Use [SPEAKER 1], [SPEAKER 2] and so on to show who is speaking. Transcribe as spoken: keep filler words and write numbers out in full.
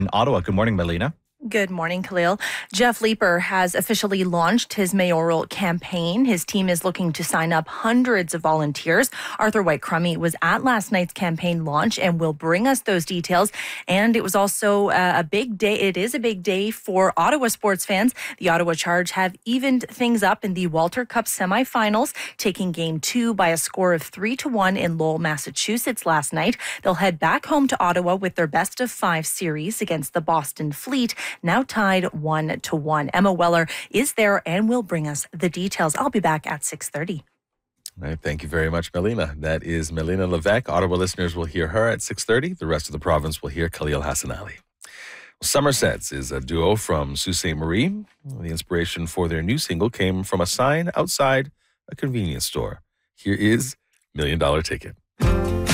[SPEAKER 1] In Ottawa. Good morning, Melina.
[SPEAKER 2] Good morning, Khalil. Jeff Leeper has officially launched his mayoral campaign. His team is looking to sign up hundreds of volunteers. Arthur White-Crummey was at last night's campaign launch and will bring us those details. And it was also uh, a big day. It is a big day for Ottawa sports fans. The Ottawa Charge have evened things up in the Walter Cup semifinals, taking game two by a score of three to one in Lowell, Massachusetts last night. They'll head back home to Ottawa with their best of five series against the Boston Fleet, now tied one to one. Emma Weller is there and will bring us the details. I'll be back at six thirty.
[SPEAKER 3] All right, thank you very much, Melina. That is Melina Levesque. Ottawa listeners will hear her at six thirty. The rest of the province will hear Khalil Hassan Ali. Somersets is a duo from Sault Ste. Marie. The inspiration for their new single came from a sign outside a convenience store. Here is Million Dollar Ticket.